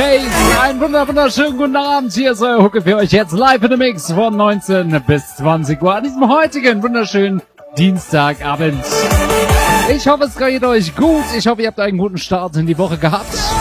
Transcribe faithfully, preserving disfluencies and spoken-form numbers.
Bass. Einen wunder wunderschönen guten Abend. Hier ist euer Hucke für euch jetzt live in the Mix von neunzehn bis zwanzig Uhr an diesem heutigen wunderschönen Dienstagabend. Ich hoffe, es geht euch gut. Ich hoffe, ihr habt einen guten Start in die Woche gehabt.